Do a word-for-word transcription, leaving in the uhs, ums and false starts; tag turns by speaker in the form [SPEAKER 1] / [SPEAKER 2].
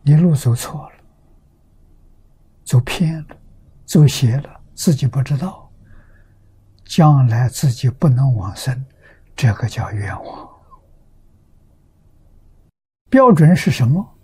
[SPEAKER 1] 你路走错了，走偏了，走邪了，自己不知道，将来自己不能往生，这个叫冤枉。标准是什么？